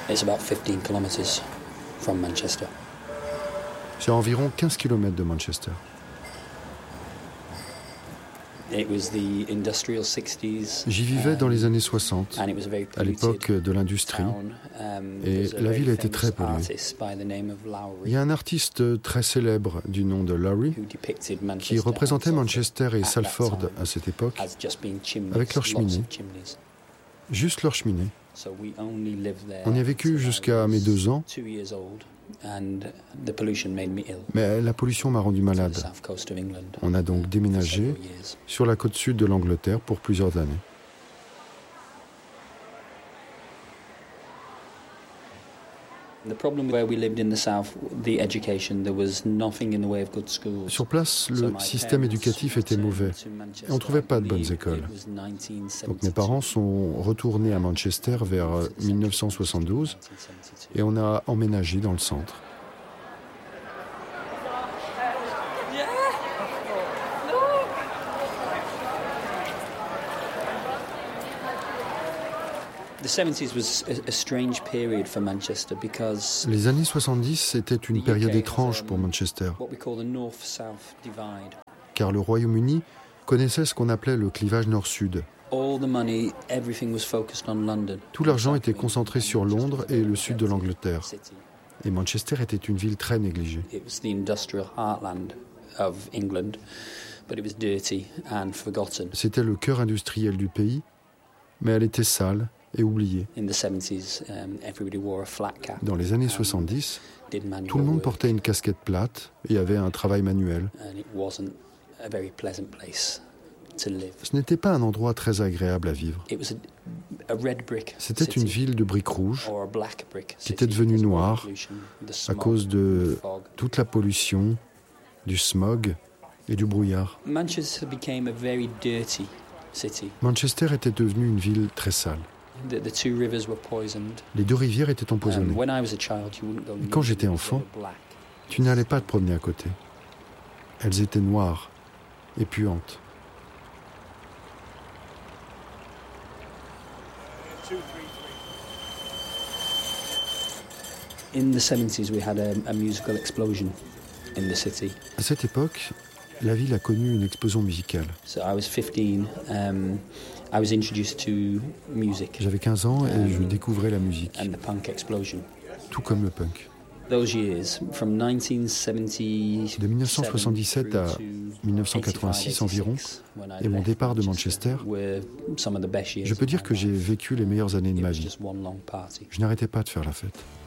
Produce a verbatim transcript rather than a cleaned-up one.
It's about fifteen kilometers from Manchester. C'est à environ quinze kilomètres de Manchester. It was the industrial sixties. J'y vivais dans les années soixante, And it was a very à l'époque de l'industrie, town. Um, et there's a la very ville était famous très polluée. artist by the name of Lowry Il y a un artiste très célèbre du nom de Lowry who depicted qui Manchester représentait and Manchester et at that Salford time à cette époque, as just being chimneys, avec leurs lots cheminées. of chimneys. juste leur cheminée. So we only lived there On y a vécu till I jusqu'à mes was deux ans, two years old, and the pollution made me ill. mais la pollution m'a rendu To the malade. south coast of England. On a donc For déménagé several years. sur la côte sud de l'Angleterre pour plusieurs années. The problem where we lived in the south, the education, there was nothing in the way of good schools. Sur place, So le my système parents éducatif était returned mauvais. to Manchester, Et on ne trouvait pas de I bonnes believe écoles. it was nineteen Donc mes seventy-two. parents sont retournés à Manchester vers euh, mille neuf cent soixante-douze et on a emménagé dans le centre. The seventies was a, a strange period for Manchester because Les années soixante-dix étaient une the période U K has, étrange um, pour Manchester, what we call the north-south divide. car le Royaume-Uni connaissait ce qu'on appelait le clivage nord-sud. All the money, everything was focused on London. Tout l'argent était concentré sur Londres et le sud de l'Angleterre. City. Et Manchester était une ville très négligée. It was the industrial heartland of England, but it was dirty and forgotten. C'était le cœur industriel du pays, mais elle était sale et oubliée. In the seventies, um, everybody wore a flat cap. Dans les années and soixante-dix, did manual tout le monde work, portait une casquette plate et avait un travail manuel. and it wasn't a very pleasant place to live. Ce n'était pas un endroit très agréable à vivre. It was a, a red brick C'était city, une ville de briques rouges or a black brick qui city était devenue because of all the noire pollution, the à smog, cause de the fog. toute la pollution, du smog et du brouillard. Manchester became a very dirty city. Manchester était devenue une ville très sale. The, the two rivers were poisoned. Les deux rivières étaient Um, empoisonnées. when I was a child, you wouldn't go near Quand them j'étais because they enfant, were black. Tu n'allais pas te promener à côté. Elles étaient noires et puantes. In the seventies, we had a, a musical explosion in the city. À cette époque, la ville a connu une explosion musicale. So I was fifteen. Um, I was introduced to music J'avais quinze ans et je découvrais la musique, and the punk explosion. tout comme le punk. Those years, from nineteen seventy-seven De mille neuf cent soixante-dix-sept à mille neuf cent quatre-vingt-six environ, et mon départ de Manchester, je peux dire que j'ai vécu les meilleures années de ma vie. Je n'arrêtais pas de faire la fête.